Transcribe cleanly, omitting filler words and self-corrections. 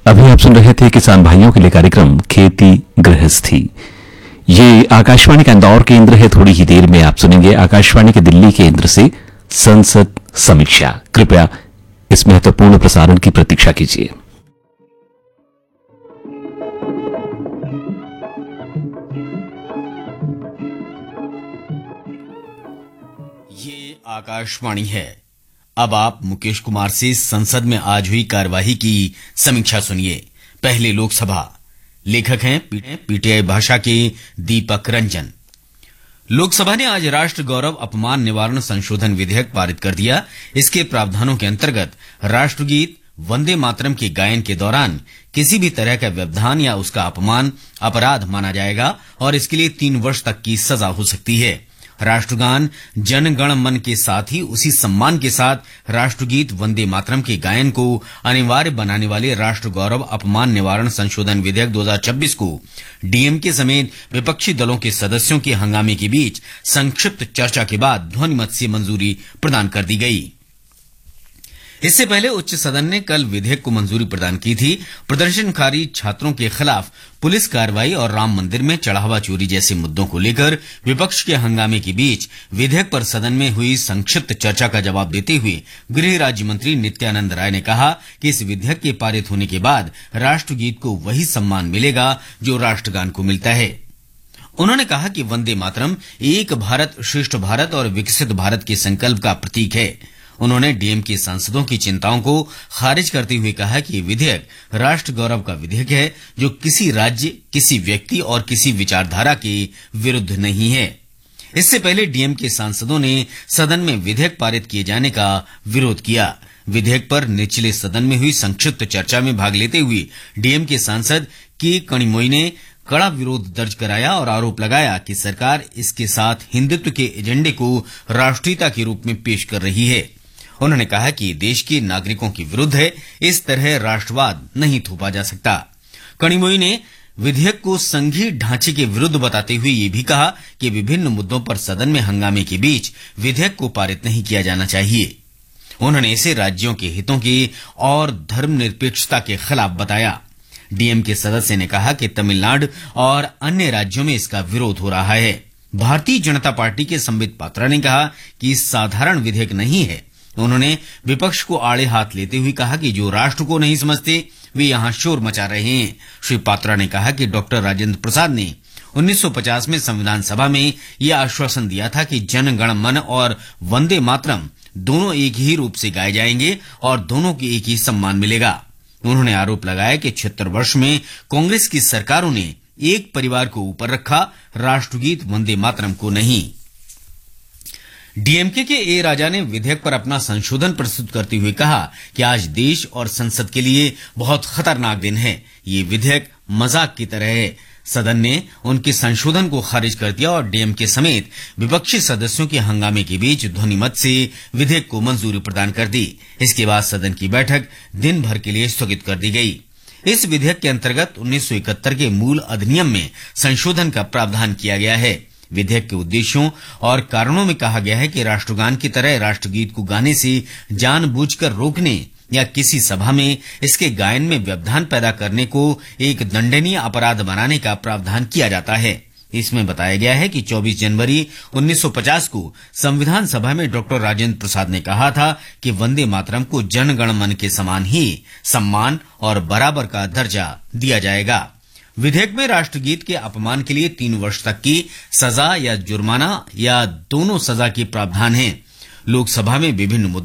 अभी आप सुन रहे थे किसान भाइयों के लिए कार्यक्रम खेती गृहस्थी। ये आकाशवाणी का इंदौर केंद्र है। थोड़ी ही देर में आप सुनेंगे आकाशवाणी के दिल्ली केंद्र से संसद समीक्षा। कृपया इस महत्वपूर्ण प्रसारण की प्रतीक्षा कीजिए। ये आकाशवाणी है। अब आप मुकेश कुमार से संसद में आज हुई कार्यवाही की समीक्षा सुनिए। पहले लोकसभा। लेखक हैं पीटीआई भाषा के दीपक रंजन। लोकसभा ने आज राष्ट्र गौरव अपमान निवारण संशोधन विधेयक पारित कर दिया। इसके प्रावधानों के अंतर्गत राष्ट्रगीत वंदे मातरम के गायन के दौरान किसी भी तरह का व्यवधान या उसका अपमान अपराध माना जाएगा और इसके लिए 3 वर्ष तक की सजा हो सकती है। राष्ट्रगान जन गण मन के साथ ही उसी सम्मान के साथ राष्ट्रगीत वंदे मातरम के गायन को अनिवार्य बनाने वाले राष्ट्र गौरव अपमान निवारण संशोधन विधेयक 2026 को डीएमके समेत विपक्षी दलों के सदस्यों के हंगामे के बीच संक्षिप्त चर्चा के बाद ध्वनिमत से मंजूरी प्रदान कर दी गई। इससे पहले उच्च सदन ने कल विधेयक को मंजूरी प्रदान की थी। प्रदर्शनकारी छात्रों के खिलाफ पुलिस कार्रवाई और राम मंदिर में चढ़ावा चोरी जैसे मुद्दों को लेकर विपक्ष के हंगामे के बीच विधेयक पर सदन में हुई संक्षिप्त चर्चा का जवाब देते हुए गृह राज्य मंत्री नित्यानंद राय ने कहा कि इस विधेयक के पारित होने के बाद राष्ट्रगीत को वही सम्मान मिलेगा जो राष्ट्रगान को मिलता है। उन्होंने कहा कि वंदे मातरम एक भारत श्रेष्ठ भारत और विकसित भारत के संकल्प का प्रतीक है। उन्होंने डीएमके सांसदों की चिंताओं को खारिज करते हुए कहा कि ये विधेयक राष्ट्र गौरव का विधेयक है जो किसी राज्य, किसी व्यक्ति और किसी विचारधारा के विरुद्ध नहीं है। इससे पहले डीएमके सांसदों ने सदन में विधेयक पारित किए जाने का विरोध किया। विधेयक पर निचले सदन में हुई संक्षिप्त चर्चा में भाग लेते हुए डीएमके सांसद के कणिमोई ने कड़ा विरोध दर्ज कराया और आरोप लगाया कि सरकार इसके साथ हिंदुत्व के एजेंडे को राष्ट्रीयता के रूप में पेश कर रही है। उन्होंने कहा कि देश के नागरिकों के विरुद्ध है, इस तरह राष्ट्रवाद नहीं थोपा जा सकता। कणिमोई ने विधेयक को संघीय ढांचे के विरुद्ध बताते हुए ये भी कहा कि विभिन्न मुद्दों पर सदन में हंगामे के बीच विधेयक को पारित नहीं किया जाना चाहिए। उन्होंने इसे राज्यों के हितों के और धर्मनिरपेक्षता के खिलाफ बताया। डीएमके सदस्य ने कहा कि तमिलनाडु और अन्य राज्यों में इसका विरोध हो रहा है। भारतीय जनता पार्टी के संबित पात्रा ने कहा कि साधारण विधेयक नहीं है। उन्होंने विपक्ष को आड़े हाथ लेते हुए कहा कि जो राष्ट्र को नहीं समझते वे यहां शोर मचा रहे हैं। श्री पात्रा ने कहा कि डॉक्टर राजेंद्र प्रसाद ने 1950 में संविधान सभा में यह आश्वासन दिया था कि जन गण मन और वंदे मातरम दोनों एक ही रूप से गाए जाएंगे और दोनों को एक ही सम्मान मिलेगा। उन्होंने आरोप लगाया कि 76 वर्ष में कांग्रेस की सरकारों ने एक परिवार को ऊपर रखा, राष्ट्रगीत वंदे मातरम को नहीं। डीएमके के ए राजा ने विधेयक पर अपना संशोधन प्रस्तुत करते हुए कहा कि आज देश और संसद के लिए बहुत खतरनाक दिन है। ये विधेयक मजाक की तरह है। सदन ने उनके संशोधन को खारिज कर दिया और डीएमके समेत विपक्षी सदस्यों के हंगामे के बीच ध्वनिमत से विधेयक को मंजूरी प्रदान कर दी। इसके बाद सदन की बैठक दिन भर के लिए स्थगित कर दी गई। इस विधेयक के अंतर्गत 1971 के मूल अधिनियम में संशोधन का प्रावधान किया गया है। विधेयक के उद्देश्यों और कारणों में कहा गया है कि राष्ट्रगान की तरह राष्ट्रगीत को गाने से जानबूझकर रोकने या किसी सभा में इसके गायन में व्यवधान पैदा करने को एक दंडनीय अपराध बनाने का प्रावधान किया जाता है। इसमें बताया गया है कि 24 जनवरी 1950 को संविधान सभा में डॉक्टर राजेंद्र प्रसाद ने कहा था कि वंदे मातरम को जन गण मन के समान ही सम्मान और बराबर का दर्जा दिया जाएगा। विधेयक में राष्ट्रगीत के अपमान के लिए 3 वर्ष तक की सजा या जुर्माना या दोनों सजा के प्रावधान हैं। लोकसभा में विभिन्न मुद्दों